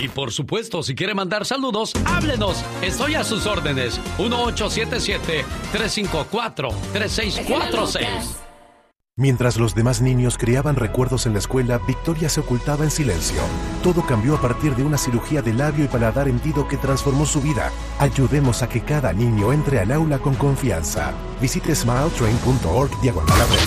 Y por supuesto, si quiere mandar saludos, háblenos. Estoy a sus órdenes. 1877-354-3646. Mientras los demás niños creaban recuerdos en la escuela, Victoria se ocultaba en silencio. Todo cambió a partir de una cirugía de labio y paladar hendido que transformó su vida. Ayudemos a que cada niño entre al aula con confianza. Visite smiletrain.org/.